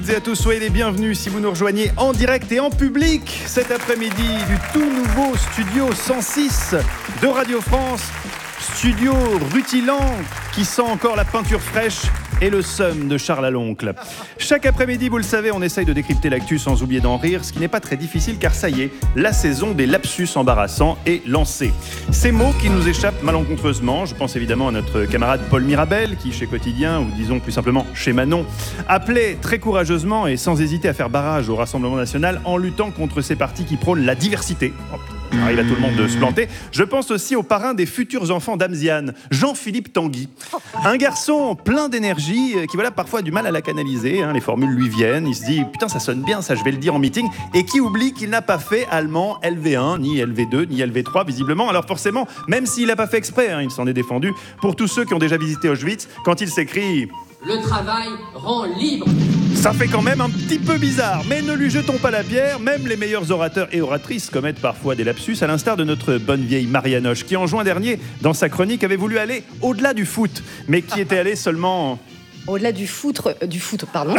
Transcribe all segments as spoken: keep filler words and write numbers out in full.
Et à tous, soyez les bienvenus si vous nous rejoignez en direct et en public cet après-midi du tout nouveau studio cent six de Radio France, studio rutilant qui sent encore la peinture fraîche et le seum de Charles à l'oncle. Chaque après-midi, vous le savez, on essaye de décrypter l'actu sans oublier d'en rire, ce qui n'est pas très difficile car ça y est, la saison des lapsus embarrassants est lancée. Ces mots qui nous échappent malencontreusement, je pense évidemment à notre camarade Paul Mirabel qui, chez Quotidien, ou disons plus simplement chez Manon, appelait très courageusement et sans hésiter à faire barrage au Rassemblement national en luttant contre ces partis qui prônent la diversité. Ça arrive à tout le monde de se planter. Je pense aussi au parrain des futurs enfants d'Amziane, Jean-Philippe Tanguy. Un garçon plein d'énergie qui voilà parfois a du mal à la canaliser. Hein, les formules lui viennent. Il se dit putain ça sonne bien, ça je vais le dire en meeting. Et qui oublie qu'il n'a pas fait allemand L V un, ni L V deux, ni L V trois visiblement. Alors forcément, même s'il n'a pas fait exprès, hein, il s'en est défendu. Pour tous ceux qui ont déjà visité Auschwitz, quand il s'écrit le travail rend libre. Ça fait quand même un petit peu bizarre, mais ne lui jetons pas la pierre, même les meilleurs orateurs et oratrices commettent parfois des lapsus, à l'instar de notre bonne vieille Marianne Hoche, qui en juin dernier, dans sa chronique, avait voulu aller au-delà du foot, mais qui était allée seulement... Au-delà du foot, euh, du foot, pardon.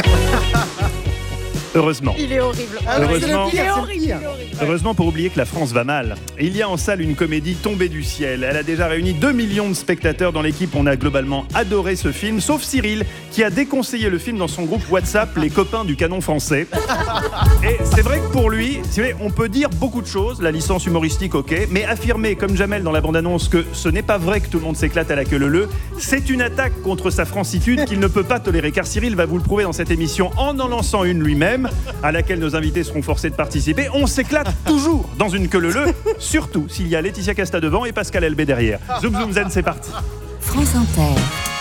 Heureusement. Il est horrible. Ah ouais, Heureusement. Il est horrible. Il est horrible. Heureusement pour oublier que la France va mal. Il y a en salle une comédie tombée du ciel. Elle a déjà réuni deux millions de spectateurs dans l'équipe. On a globalement adoré ce film, sauf Cyril, qui a déconseillé le film dans son groupe WhatsApp, les copains du canon français. Et c'est vrai que pour lui, on peut dire beaucoup de choses, la licence humoristique, ok, mais affirmer, comme Jamel dans la bande-annonce, que ce n'est pas vrai que tout le monde s'éclate à la queue leu-leu, c'est une attaque contre sa francitude qu'il ne peut pas tolérer. Car Cyril va vous le prouver dans cette émission en en lançant une lui-même, à laquelle nos invités seront forcés de participer. On s'éclate toujours dans une queue leu-leu, surtout s'il y a Laetitia Casta devant et Pascal Elbé derrière. Zoom Zoom Zen, c'est parti. France Inter.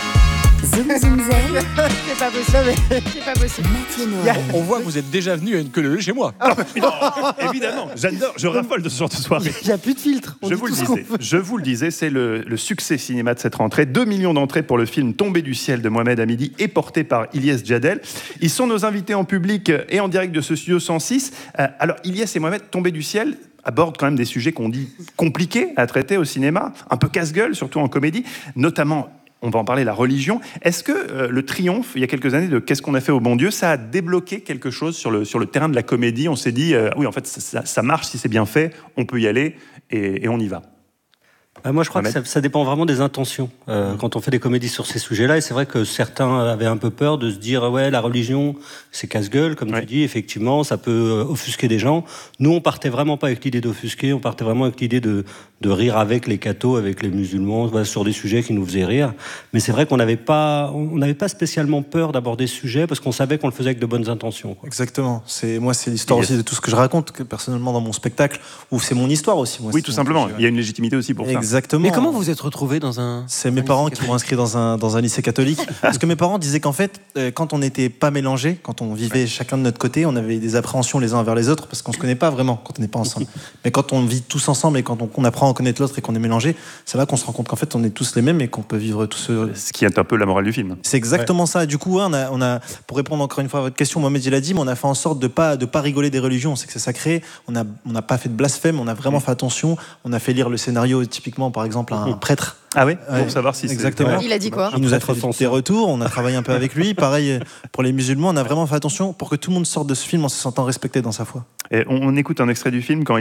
Zoom Zoom Zen. C'est pas possible. C'est pas possible. Mathieu Noël. On voit que vous êtes déjà venu à une queue leu chez moi. Ah, non, évidemment, j'adore, je raffole de ce genre de soirée. Il n'y a plus de filtre. Je vous, le disais, je vous le disais, c'est le, le succès cinéma de cette rentrée. deux millions d'entrées pour le film Tombé du ciel de Mohamed Hamidi et porté par Ilyes Djadel. Ils sont nos invités en public et en direct de ce studio cent six. Euh, alors, Ilyes et Mohamed, Tombé du ciel abordent quand même des sujets qu'on dit compliqués à traiter au cinéma, un peu casse-gueule, surtout en comédie, notamment... On va en parler, la religion. Est-ce que euh, le triomphe, il y a quelques années, de Qu'est-ce qu'on a fait au bon Dieu, ça a débloqué quelque chose sur le, sur le terrain de la comédie? On s'est dit, euh, oui, en fait, ça, ça marche, si c'est bien fait, on peut y aller et, et on y va. Euh, moi, je crois Ahmed. que ça, ça dépend vraiment des intentions euh, mmh. quand on fait des comédies sur ces sujets-là. Et c'est vrai que certains avaient un peu peur de se dire ouais, la religion, c'est casse-gueule, comme ouais. tu dis. Effectivement, ça peut offusquer des gens. Nous, on partait vraiment pas avec l'idée d'offusquer. On partait vraiment avec l'idée de, de rire avec les cathos, avec les musulmans, voilà, sur des sujets qui nous faisaient rire. Mais c'est vrai qu'on n'avait pas, on n'avait pas spécialement peur d'aborder ce sujet parce qu'on savait qu'on le faisait avec de bonnes intentions. Quoi. Exactement. C'est moi, c'est l'histoire yes. aussi de tout ce que je raconte que personnellement dans mon spectacle, ou c'est mon histoire aussi. Moi, oui, tout simplement. Il y a une légitimité aussi pour ça. Exactement. Mais comment vous vous êtes retrouvé dans un... C'est mes parents qui m'ont inscrit dans un, dans un lycée catholique. Parce que mes parents disaient qu'en fait, euh, quand on n'était pas mélangés, quand on vivait chacun de notre côté, on avait des appréhensions les uns envers les autres parce qu'on ne se connaît pas vraiment quand on n'est pas ensemble. Mais quand on vit tous ensemble et quand on, on apprend à connaître l'autre et qu'on est mélangé, c'est là qu'on se rend compte qu'en fait, on est tous les mêmes et qu'on peut vivre tous... Euh... Ce qui est un peu la morale du film. C'est exactement ouais. ça. Du coup, ouais, on, a, on a, pour répondre encore une fois à votre question, Mohamed il a dit, mais on a fait en sorte de ne pas, de pas rigoler des religions. On sait que c'est sacré. On n'a on a pas fait de blasphème. On a vraiment mmh. fait attention. On a fait lire le scénario, typiquement, par exemple, à un mmh. prêtre. Ah oui, ouais, pour savoir si exactement. c'est... Il a dit quoi? Il nous a fait des retours, on a travaillé un peu avec lui. Pareil, pour les musulmans, on a vraiment fait attention pour que tout le monde sorte de ce film en se sentant respecté dans sa foi. Et on, on écoute un extrait du film quand